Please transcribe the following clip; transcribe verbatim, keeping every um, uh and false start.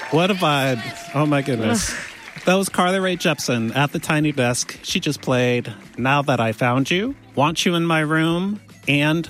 What a vibe. Oh, my goodness. That was Carly Rae Jepsen at the Tiny Desk. She just played Now That I Found You, Want You in My Room, and